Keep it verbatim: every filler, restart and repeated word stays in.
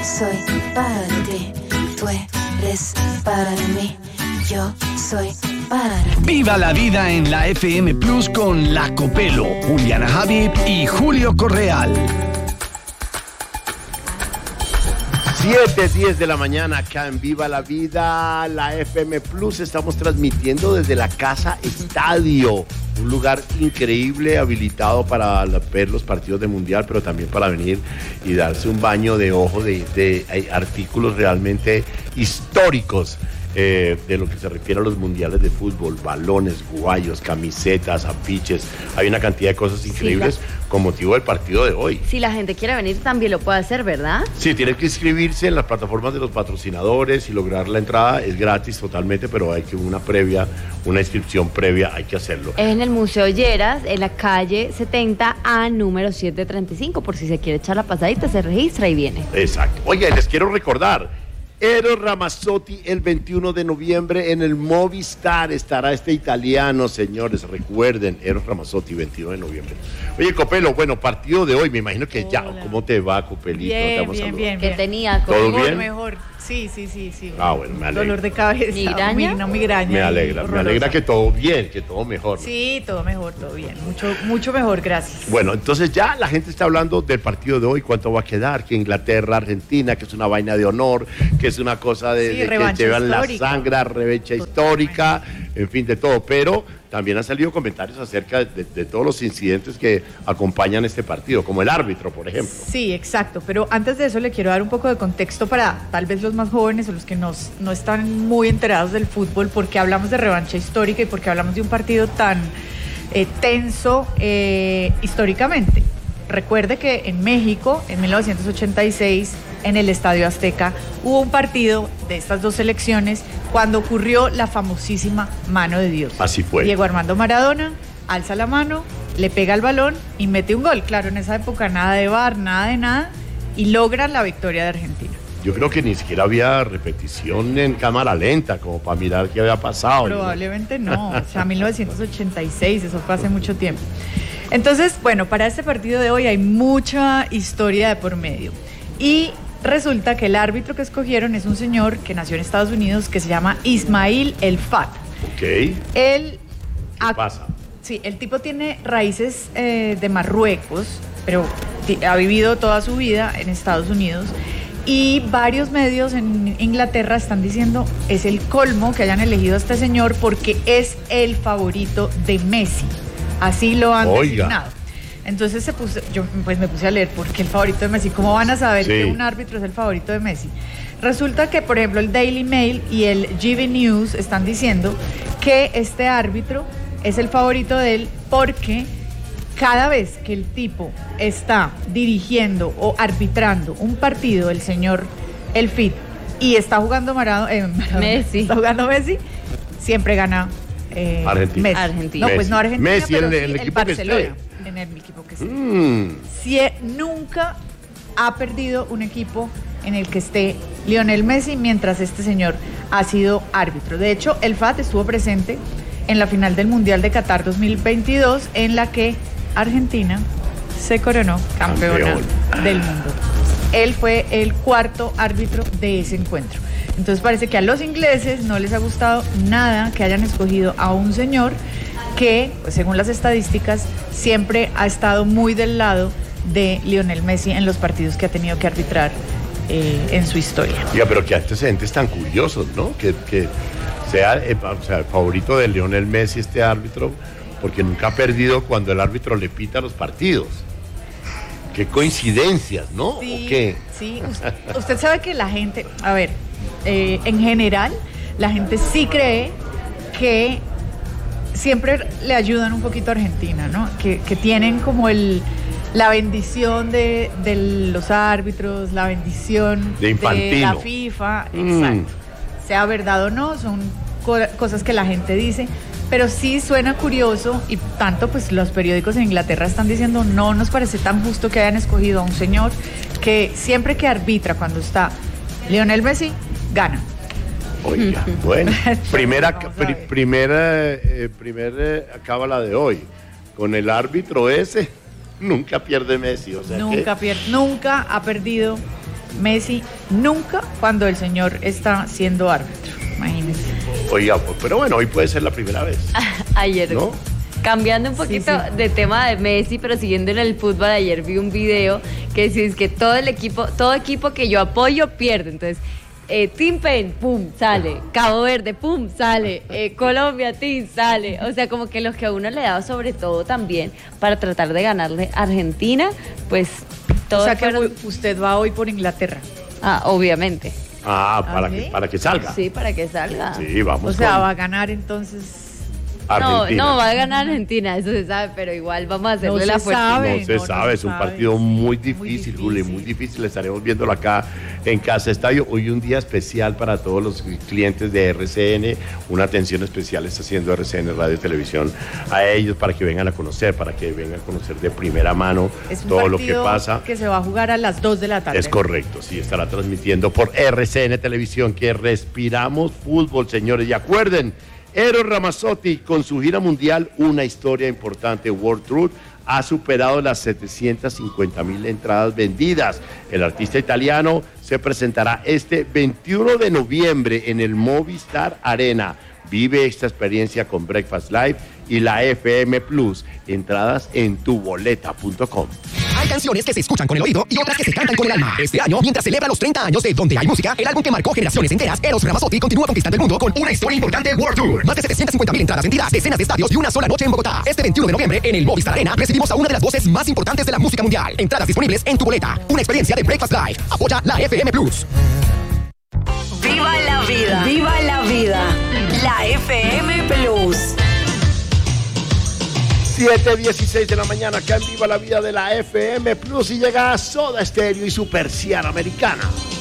soy para ti, tú eres para mí, yo soy para ti. Viva la vida en la F M Plus con La Copelo, Juliana Habib y Julio Correal. siete diez de la mañana acá en Viva la Vida, la F M Plus. Estamos transmitiendo desde la Casa Estadio, un lugar increíble habilitado para ver los partidos de Mundial, pero también para venir y darse un baño de ojo de, de, de artículos realmente históricos. Eh, de lo que se refiere a los mundiales de fútbol, balones, guayos, camisetas, afiches, hay una cantidad de cosas increíbles sí, la... con motivo del partido de hoy. Si la gente quiere venir también lo puede hacer, ¿verdad? Sí, tiene que inscribirse en las plataformas de los patrocinadores y lograr la entrada, es gratis totalmente, pero hay que una previa, una inscripción previa, hay que hacerlo. Es en el Museo Lleras, en la calle setenta A, número setecientos treinta y cinco, por si se quiere echar la pasadita, se registra y viene. Exacto. Oye, les quiero recordar, Eros Ramazzotti el veintiuno de noviembre en el Movistar estará este italiano, señores, recuerden, Eros Ramazzotti, veintiuno de noviembre. Oye, Copelo, bueno, partido de hoy, me imagino que ya, ¿cómo te va, Copelito? Bien, bien, bien, ¿Qué bien. tenía? ¿Todo mejor, bien? Mejor, sí, sí, sí, sí. Ah, bueno, me alegra. Dolor de cabeza. ¿Migraña? No, migraña. Me alegra, me alegra que todo bien, que todo mejor, ¿no? Sí, todo mejor, todo bien, mucho, mucho mejor, gracias. Bueno, entonces ya la gente está hablando del partido de hoy, cuánto va a quedar, que Inglaterra, Argentina, que es una vaina de honor, que es una cosa de, Sí, de que llevan histórica. la sangre, revancha histórica, en fin, de todo, pero también han salido comentarios acerca de, de, de todos los incidentes que acompañan este partido, como el árbitro, por ejemplo. Sí, exacto, pero antes de eso le quiero dar un poco de contexto para tal vez los más jóvenes o los que nos, no están muy enterados del fútbol, porque hablamos de revancha histórica y porque hablamos de un partido tan eh, tenso eh, históricamente. Recuerde que en México, en mil novecientos ochenta y seis, en el Estadio Azteca, hubo un partido de estas dos selecciones cuando ocurrió la famosísima mano de Dios. Así fue. Diego Armando Maradona alza la mano, le pega el balón y mete un gol. Claro, en esa época nada de V A R, nada de nada, y logran la victoria de Argentina. Yo creo que ni siquiera había repetición en cámara lenta, como para mirar qué había pasado. Probablemente no, o sea, mil novecientos ochenta y seis, eso fue hace mucho tiempo. Entonces, bueno, para este partido de hoy hay mucha historia de por medio. Y resulta que el árbitro que escogieron es un señor que nació en Estados Unidos que se llama Ismail El Fat. Ok. Él ¿Qué ha, pasa? Sí, el tipo tiene raíces eh, de Marruecos, pero t- ha vivido toda su vida en Estados Unidos. Y varios medios en Inglaterra están diciendo es el colmo que hayan elegido a este señor porque es el favorito de Messi. Así lo han Oiga. designado. Entonces se puso, yo pues me puse a leer por qué el favorito de Messi. ¿Cómo van a saber Sí. que un árbitro es el favorito de Messi? Resulta que, por ejemplo, el Daily Mail y el G V News están diciendo que este árbitro es el favorito de él porque cada vez que el tipo está dirigiendo o arbitrando un partido, el señor El Fit, y está jugando Marado, eh, Maradona, Messi. está jugando Messi, siempre gana eh, Argentina. Messi. Argentina. No, pues no Argentina, Messi, pero en el- sí el el equipo que Barcelona, esté. en el equipo que esté. Mm. Si e- nunca ha perdido un equipo en el que esté Lionel Messi mientras este señor ha sido árbitro. De hecho, el F A T estuvo presente en la final del Mundial de Qatar dos mil veintidós, en la que Argentina se coronó campeona Campeón. del mundo. Él fue el cuarto árbitro de ese encuentro. Entonces parece que a los ingleses no les ha gustado nada que hayan escogido a un señor que, pues, según las estadísticas, siempre ha estado muy del lado de Lionel Messi en los partidos que ha tenido que arbitrar eh, en su historia. Oiga, pero que antecedentes tan curiosos, ¿no? Que, que sea, eh, o sea, el favorito de Lionel Messi este árbitro, porque nunca ha perdido cuando el árbitro le pita los partidos. Qué coincidencias, ¿no? Sí, ¿O qué? sí. Usted, usted sabe que la gente, a ver, eh, en general, la gente sí cree que siempre le ayudan un poquito a Argentina, ¿no? Que, que tienen como el la bendición de, de los árbitros, la bendición De Infantino. la FIFA, Mm. exacto. Sea verdad o no, son co- cosas que la gente dice, pero sí suena curioso y tanto pues los periódicos en Inglaterra están diciendo no nos parece tan justo que hayan escogido a un señor que siempre que arbitra cuando está Lionel Messi, gana. Oiga, bueno. Primera, Vamos a pri- ver. primera, eh, primer, eh, acaba la de hoy. Con el árbitro ese, nunca pierde Messi. O sea Nunca que, pierde, nunca ha perdido Messi nunca cuando el señor está siendo árbitro. Imagínense. Oiga, pero bueno, hoy puede ser la primera vez. Ayer, ¿no? Cambiando un poquito Sí, sí. de tema de Messi, pero siguiendo en el fútbol, ayer vi un video que dice que todo el equipo, todo equipo que yo apoyo pierde. Entonces, eh, Team Pen, pum, sale. Cabo Verde, pum, sale. Eh, Colombia, Team, sale. O sea, como que los que a uno le da sobre todo también para tratar de ganarle a Argentina, pues todos O sea que fueron- usted va hoy por Inglaterra. Ah, obviamente. Ah, para, ¿Ah, que, sí? para que salga. Sí, para que salga. Sí, O vamos sea, con va a ganar entonces. Argentina. No, no, va a ganar Argentina, eso se sabe, pero igual vamos a hacerle No la se fuerza. sabe. No se No, no sabe, es un sabe. partido muy Muy difícil, Juli, difícil. muy difícil. Estaremos viéndolo acá en Casa Estadio. Hoy un día especial para todos los clientes de R C N. Una atención especial está haciendo R C N Radio y Televisión a ellos para que vengan a conocer, para que vengan a conocer de primera mano Es un todo lo que partido pasa. que se va a jugar a las dos de la tarde. Es correcto, sí, estará transmitiendo por R C N Televisión, que respiramos fútbol, señores. Y acuerden, Eros Ramazzotti, con su gira mundial, una historia importante, World Tour, ha superado las setecientas cincuenta mil entradas vendidas. El artista italiano se presentará este veintiuno de noviembre en el Movistar Arena. Vive esta experiencia con Breakfast Live y la F M Plus. Entradas en tu boleta punto com. Hay canciones que se escuchan con el oído y otras que se cantan con el alma. Este año, mientras celebra los treinta años de Donde hay música, el álbum que marcó generaciones enteras, Eros Ramazzotti continúa conquistando el mundo con una historia importante World Tour. Más de setecientas cincuenta mil entradas vendidas, decenas de estadios y una sola noche en Bogotá. Este veintiuno de noviembre, en el Movistar Arena, recibimos a una de las voces más importantes de la música mundial. Entradas disponibles en tu boleta. Una experiencia de Breakfast Live. Apoya la F M Plus. Viva la vida. Viva la vida. La F M Plus. siete dieciséis de la mañana, acá en Viva la Vida de la F M Plus, y llega Soda Stereo y su persiana americana.